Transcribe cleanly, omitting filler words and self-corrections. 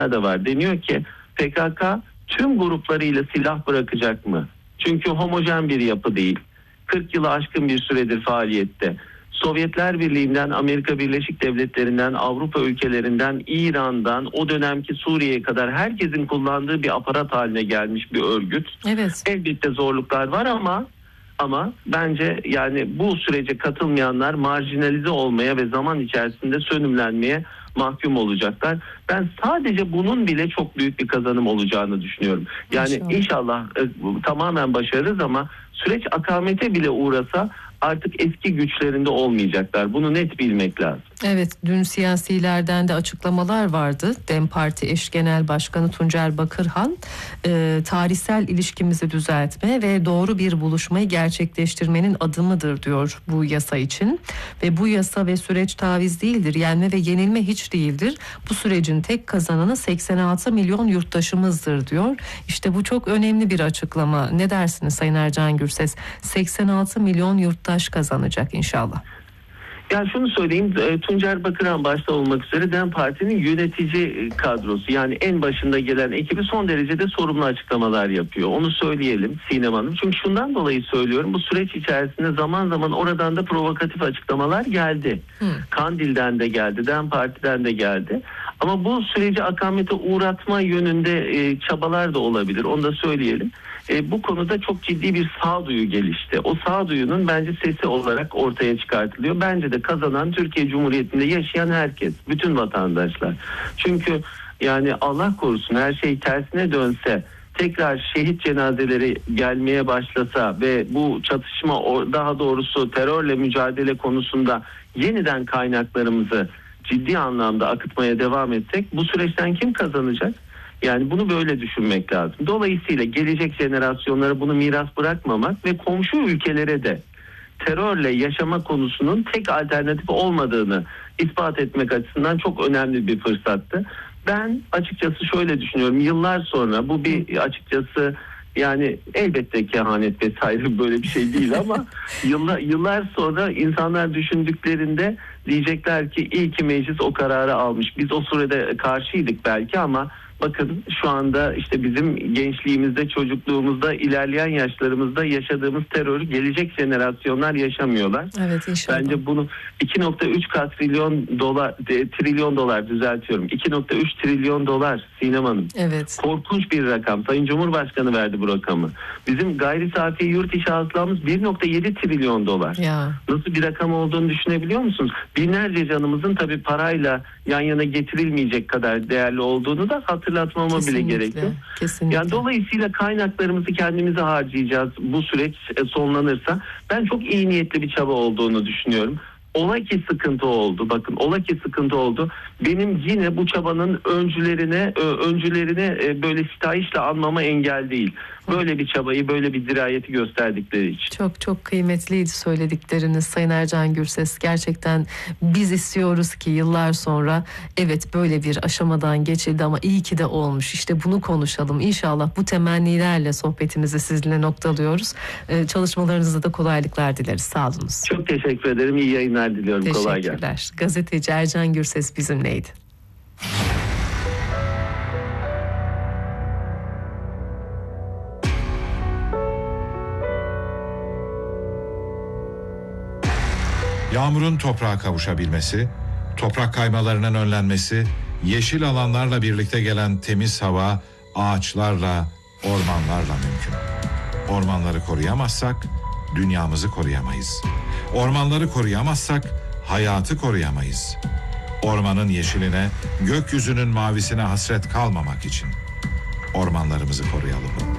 da var. Deniyor ki PKK tüm gruplarıyla silah bırakacak mı? Çünkü homojen bir yapı değil. 40 yılı aşkın bir süredir faaliyette. Sovyetler Birliği'nden, Amerika Birleşik Devletleri'nden, Avrupa ülkelerinden, İran'dan, o dönemki Suriye'ye kadar herkesin kullandığı bir aparat haline gelmiş bir örgüt. Evet. Elbette zorluklar var ama bence yani bu sürece katılmayanlar marjinalize olmaya ve zaman içerisinde sönümlenmeye mahkum olacaklar. Ben sadece bunun bile çok büyük bir kazanım olacağını düşünüyorum. Yani inşallah tamamen başarırız ama süreç akamete bile uğrasa artık eski güçlerinde olmayacaklar. Bunu net bilmek lazım. Evet, dün siyasilerden de açıklamalar vardı. DEM Parti eş genel başkanı Tuncer Bakırhan, tarihsel ilişkimizi düzeltme ve doğru bir buluşmayı gerçekleştirmenin adımıdır diyor bu yasa için. Ve bu yasa ve süreç taviz değildir. Yenme ve yenilme hiç değildir. Bu sürecin tek kazananı 86 milyon yurttaşımızdır diyor. İşte bu çok önemli bir açıklama. Ne dersiniz Sayın Ercan Gürses? 86 milyon yurttaş kazanacak inşallah. Ya şunu söyleyeyim, Tuncer Bakırhan başta olmak üzere DEM Parti'nin yönetici kadrosu, yani en başında gelen ekibi son derecede sorumlu açıklamalar yapıyor. Onu söyleyelim Sinem Hanım. Çünkü şundan dolayı söylüyorum, bu süreç içerisinde zaman zaman oradan da provokatif açıklamalar geldi. Kandil'den de geldi, DEM Parti'den de geldi. Ama bu süreci akamete uğratma yönünde çabalar da olabilir, onu da söyleyelim. Bu konuda çok ciddi bir sağduyu gelişti. O sağduyunun bence sesi olarak ortaya çıkartılıyor. Bence de kazanan Türkiye Cumhuriyeti'nde yaşayan herkes, bütün vatandaşlar. Çünkü yani Allah korusun her şey tersine dönse, tekrar şehit cenazeleri gelmeye başlasa ve bu çatışma, daha doğrusu terörle mücadele konusunda yeniden kaynaklarımızı ciddi anlamda akıtmaya devam etsek, bu süreçten kim kazanacak? Yani bunu böyle düşünmek lazım. Dolayısıyla gelecek jenerasyonlara bunu miras bırakmamak ve komşu ülkelere de terörle yaşama konusunun tek alternatif olmadığını ispat etmek açısından çok önemli bir fırsattı. Ben açıkçası şöyle düşünüyorum. Yıllar sonra bu bir açıkçası, yani elbette kehanet vesaire böyle bir şey değil ama yıllar sonra insanlar düşündüklerinde diyecekler ki iyi ki meclis o kararı almış. Biz o sürede karşıydık belki ama bakın şu anda işte bizim gençliğimizde, çocukluğumuzda, ilerleyen yaşlarımızda yaşadığımız terörü gelecek jenerasyonlar yaşamıyorlar. Evet, inşallah. Bence bunu 2.3 trilyon dolar düzeltiyorum. 2.3 trilyon dolar Sinem Hanım. Evet. Korkunç bir rakam. Sayın Cumhurbaşkanı verdi bu rakamı. Bizim gayri safi yurt içi hasılamız 1.7 trilyon dolar. Ya. Nasıl bir rakam olduğunu düşünebiliyor musunuz? Binlerce canımızın tabii parayla yan yana getirilmeyecek kadar değerli olduğunu da hatırlatmama bile gerek yok. Kesinlikle. Yani dolayısıyla kaynaklarımızı kendimize harcayacağız bu süreç sonlanırsa. Ben çok iyi niyetli bir çaba olduğunu düşünüyorum. Ola ki sıkıntı oldu. Bakın, ola ki sıkıntı oldu. Benim yine bu çabanın öncülerini böyle sitayişle anmama engel değil. Böyle bir çabayı, böyle bir dirayeti gösterdikleri için. Çok çok kıymetliydi söyledikleriniz Sayın Ercan Gürses. Gerçekten biz istiyoruz ki yıllar sonra evet böyle bir aşamadan geçildi ama iyi ki de olmuş. İşte bunu konuşalım. İnşallah bu temennilerle sohbetimizi sizinle noktalıyoruz. Çalışmalarınızda da kolaylıklar dileriz. Sağ olunuz. Çok teşekkür ederim. İyi yayınlar diliyorum. Kolay gelsin. Teşekkürler. Gazeteci Ercan Gürses bizimleydi. Yağmurun toprağa kavuşabilmesi, toprak kaymalarının önlenmesi, yeşil alanlarla birlikte gelen temiz hava, ağaçlarla, ormanlarla mümkün. Ormanları koruyamazsak dünyamızı koruyamayız. Ormanları koruyamazsak hayatı koruyamayız. Ormanın yeşiline, gökyüzünün mavisine hasret kalmamak için ormanlarımızı koruyalım.